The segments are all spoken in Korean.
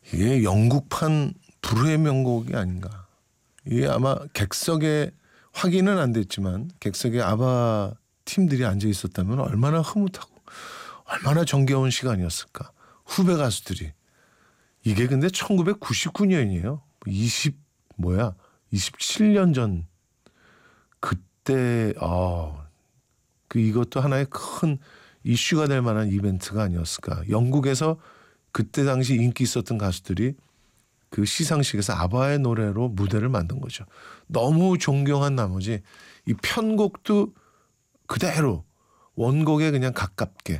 이게 영국판 불후의 명곡이 아닌가. 이게 아마 객석에 확인은 안 됐지만 객석에 아바 팀들이 앉아 있었다면 얼마나 흐뭇하고 얼마나 정겨운 시간이었을까. 후배 가수들이. 이게 근데 1999년이에요. 27년 전. 그때 이것도 하나의 큰 이슈가 될 만한 이벤트가 아니었을까. 영국에서 그때 당시 인기 있었던 가수들이 그 시상식에서 아바의 노래로 무대를 만든 거죠. 너무 존경한 나머지 이 편곡도 그대로 원곡에 그냥 가깝게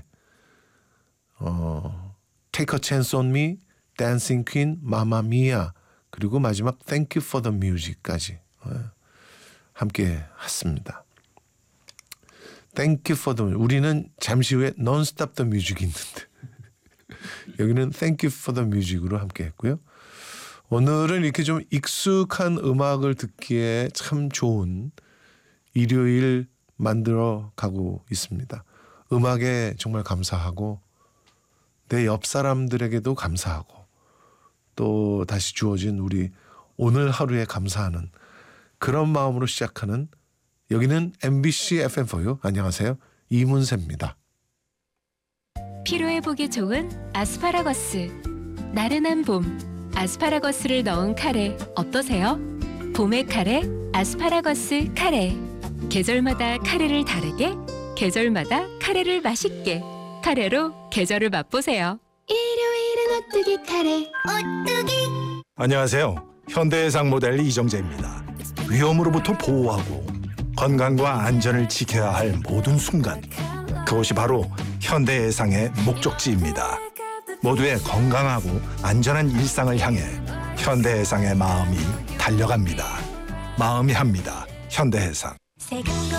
Take a Chance on Me, Dancing Queen, Mamma Mia 그리고 마지막 Thank You for the Music까지 함께 했습니다. Thank You for the Music. 우리는 잠시 후에 Non-Stop the Music이 있는데 여기는 Thank You for the Music으로 함께 했고요. 오늘은 이렇게 좀 익숙한 음악을 듣기에 참 좋은 일요일 만들어 가고 있습니다. 음악에 정말 감사하고 내 옆 사람들에게도 감사하고 또 다시 주어진 우리 오늘 하루에 감사하는 그런 마음으로 시작하는 여기는 MBC FM4U 안녕하세요. 이문세입니다. 피로회복에 좋은 아스파라거스. 나른한 봄 아스파라거스를 넣은 카레 어떠세요? 봄의 카레 아스파라거스 카레. 계절마다 카레를 다르게 계절마다 카레를 맛있게 카레로 계절을 맛보세요. 일요일은 오뚜기 카레 오뚜기. 안녕하세요. 현대해상 모델 이정재입니다. 위험으로부터 보호하고 건강과 안전을 지켜야 할 모든 순간, 그것이 바로 현대해상의 목적지입니다. 모두의 건강하고 안전한 일상을 향해 현대해상의 마음이 달려갑니다. 마음이 합니다. 현대해상.